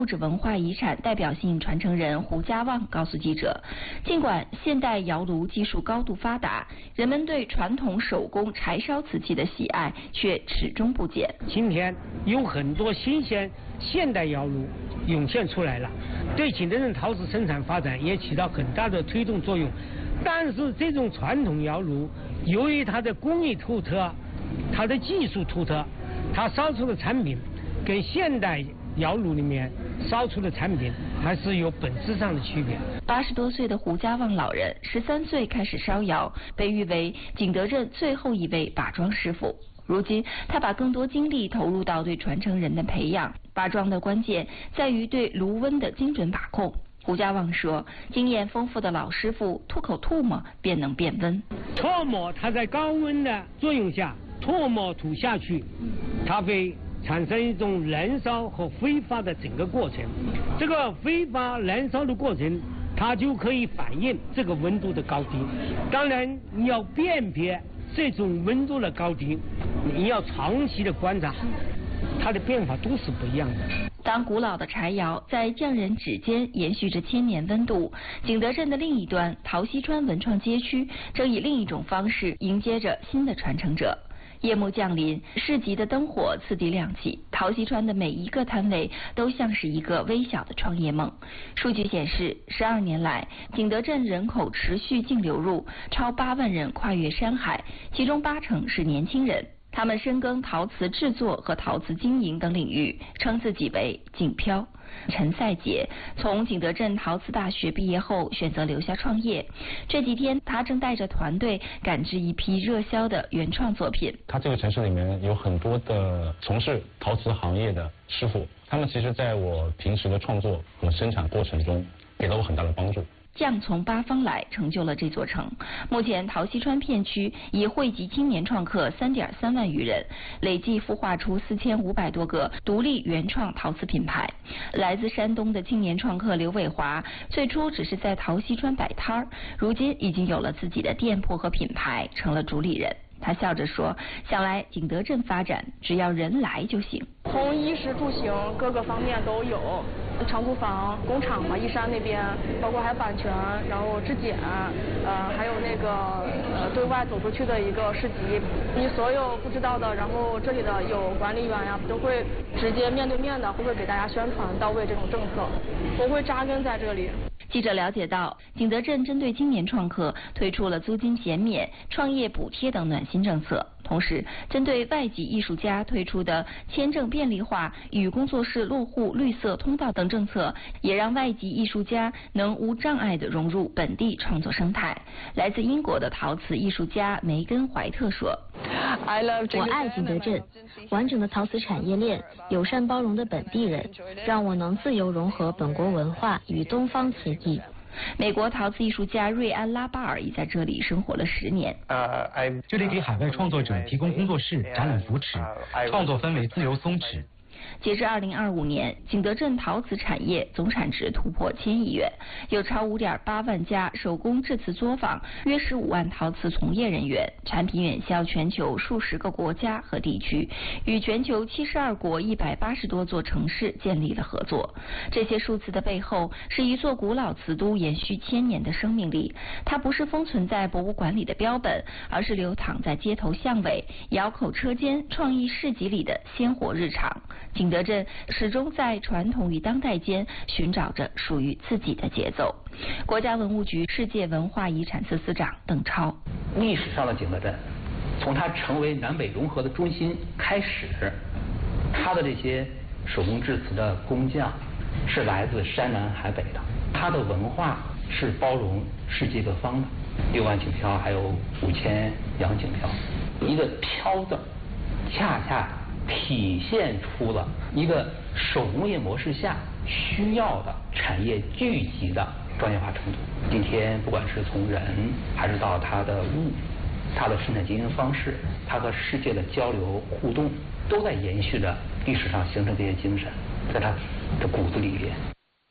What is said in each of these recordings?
物质文化遗产代表性传承人胡家旺告诉记者，尽管现代窑炉技术高度发达，人们对传统手工柴烧瓷器的喜爱却始终不减。 今天有很多新鲜现代窑炉涌现出来了，对景德镇陶瓷生产发展也起到很大的推动作用。但是这种传统窑炉由于它的工艺突特，它的技术突特，它烧出的产品跟现代窑炉里面烧出的产品还是有本质上的区别。 80多岁的胡家旺老人13岁开始烧窑，被誉为景德镇最后一位把庄师傅。如今他把更多精力投入到对传承人的培养。把庄的关键在于对炉温的精准把控。胡家旺说，经验丰富的老师傅吐口唾沫便能变温。 唾沫它在高温的作用下，唾沫吐下去，它会产生一种燃烧和挥发的整个过程。这个挥发燃烧的过程，它就可以反映这个温度的高低。当然你要辨别这种温度的高低，你要长期的观察，它的变化都是不一样的。 当古老的柴窑在匠人指尖延续着千年温度，景德镇的另一端陶溪川文创街区正以另一种方式迎接着新的传承者。夜幕降临，市集的灯火次第亮起，陶溪川的每一个摊位都像是一个微小的创业梦。数据显示，12年来，景德镇人口持续净流入，超8万人跨越山海，其中80%是年轻人。他们深耕陶瓷制作和陶瓷经营等领域，称自己为景漂。陈赛杰从景德镇陶瓷大学毕业后选择留下创业，这几天他正带着团队赶制一批热销的原创作品。 他这个城市里面有很多的从事陶瓷行业的师傅，他们其实在我平时的创作和生产过程中给了我很大的帮助。 匠从八方来，成就了这座城。目前陶溪川片区已汇集青年创客3.3万余人，累计孵化出4500多个独立原创陶瓷品牌。来自山东的青年创客刘伟华，最初只是在陶溪川摆摊儿，如今已经有了自己的店铺和品牌，成了主理人。他笑着说，想来景德镇发展，只要人来就行。 从衣食住行各个方面都有，长租房、工厂嘛，义山那边，包括还有版权，然后质检，还有那个对外走出去的一个市集，你所有不知道的，然后这里的有管理员呀，都会直接面对面的，会给大家宣传到位这种政策，我会扎根在这里。 记者了解到，景德镇针对青年创客推出了租金减免、创业补贴等暖心政策，同时针对外籍艺术家推出的签证便利化与工作室落户绿色通道等政策，也让外籍艺术家能无障碍地融入本地创作生态。来自英国的陶瓷艺术家梅根怀特说， 我爱景德镇，完整的陶瓷产业链，友善包容的本地人，让我能自由融合本国文化与东方瓷艺。 美国陶瓷艺术家瑞安·拉巴尔已在这里生活了10年。 这里给海外创作者提供工作室、展览扶持，创作氛围自由松弛。 截至2025年，景德镇陶瓷产业总产值突破1000亿元，有超5.8万家手工制瓷作坊，约15万陶瓷从业人员，产品远销全球数十个国家和地区，与全球72国180多座城市建立了合作。这些数字的背后，是一座古老瓷都延续1000年的生命力。它不是封存在博物馆里的标本，而是流淌在街头巷尾、窑口车间、创意市集里的鲜活日常。景德镇始终在传统与当代间寻找着属于自己的节奏。国家文物局世界文化遗产司司长邓超， 历史上的景德镇，从它成为南北融合的中心开始，它的这些手工制瓷的工匠是来自山南海北的，它的文化是包容世界各方的。6万景漂，还有5000洋景漂，一个漂字恰恰体现出了一个手工业模式下需要的产业聚集的专业化程度。今天不管是从人还是到它的物，它的生产经营方式，它和世界的交流互动，都在延续着历史上形成这些精神，在它的骨子里边。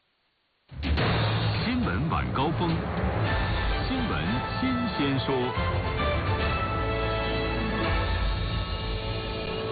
新闻晚高峰，新闻新鲜说。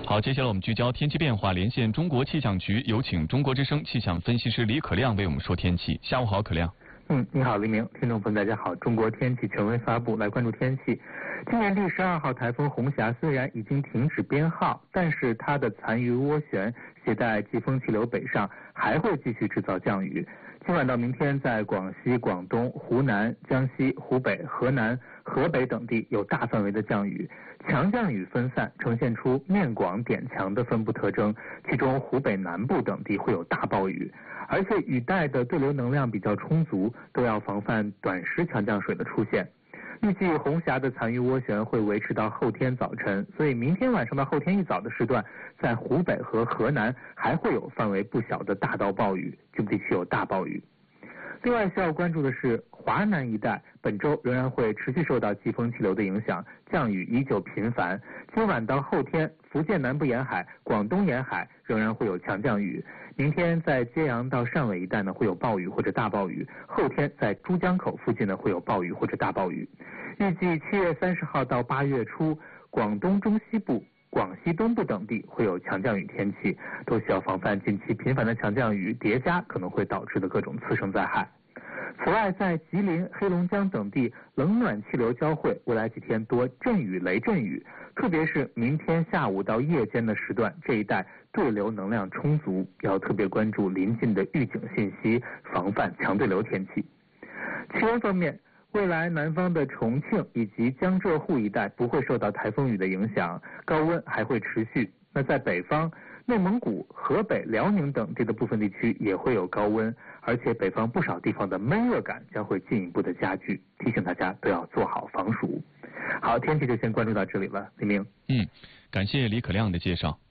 好，接下来我们聚焦天气变化，连线中国气象局，有请中国之声气象分析师李可亮为我们说天气。下午好，可亮。 你好，黎明，听众朋友大家好，中国天气权威发布，来关注天气。今年第12号台风红霞虽然已经停止编号，但是它的残余涡旋携带季风气流北上，还会继续制造降雨。今晚到明天，在广西、广东、湖南、江西、湖北、河南、河北等地有大范围的降雨，强降雨分散，呈现出面广点强的分布特征，其中湖北南部等地会有大暴雨，而且雨带的对流能量比较充足，都要防范短时强降水的出现。预计红霞的残余涡旋会维持到后天早晨，所以明天晚上到后天一早的时段，在湖北和河南还会有范围不小的大到暴雨，局部地区有大暴雨。另外需要关注的是，华南一带本周仍然会持续受到季风气流的影响，降雨依旧频繁。今晚到后天，福建南部沿海、广东沿海仍然会有强降雨。明天在揭阳到汕尾一带呢会有暴雨或者大暴雨，后天在珠江口附近呢会有暴雨或者大暴雨。预计7月30号到8月初，广东中西部、广西东部等地会有强降雨天气，都需要防范近期频繁的强降雨叠加可能会导致的各种次生灾害。此外，在吉林、黑龙江等地冷暖气流交汇，未来几天多阵雨、雷阵雨，特别是明天下午到夜间的时段，这一带对流能量充足，要特别关注临近的预警信息，防范强对流天气。气温方面，未来南方的重庆以及江浙沪一带不会受到台风雨的影响，高温还会持续。那在北方，内蒙古、河北、辽宁等地的部分地区也会有高温，而且北方不少地方的闷热感将会进一步的加剧，提醒大家都要做好防暑。好，天气就先关注到这里了，黎明。 感谢李可亮的介绍。